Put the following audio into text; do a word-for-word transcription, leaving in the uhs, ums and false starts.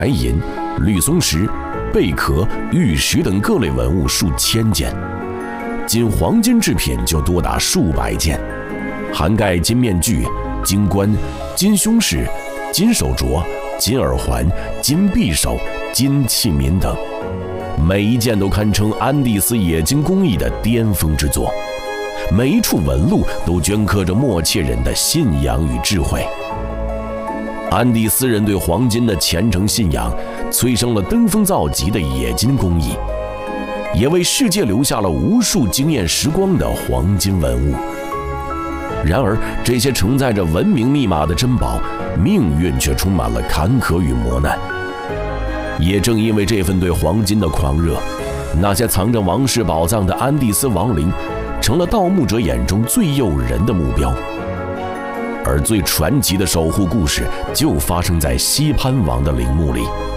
白银、绿松石、贝壳、玉石等各类文物数千件，仅黄金制品就多达数百件，涵盖金面具、金冠、金胸饰、金手镯、金耳环、金匕首、金器皿等，每一件都堪称安第斯冶金工艺的巅峰之作。每一处纹路都镌刻着默契人的信仰与智慧。安第斯人对黄金的虔诚信仰，催生了登峰造极的冶金工艺，也为世界留下了无数惊艳时光的黄金文物。然而，这些承载着文明密码的珍宝，命运却充满了坎坷与磨难。也正因为这份对黄金的狂热，那些藏着王室宝藏的安第斯亡灵，成了盗墓者眼中最诱人的目标。而最传奇的守护故事，就发生在西潘王的陵墓里。